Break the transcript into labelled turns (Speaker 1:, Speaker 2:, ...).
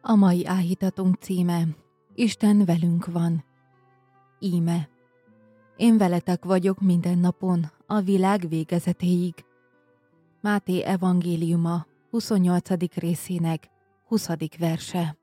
Speaker 1: A mai áhítatunk címe: Isten velünk van. Íme: én veletek vagyok minden napon, a világ végezetéig. Máté evangéliuma 28. részének 20. verse.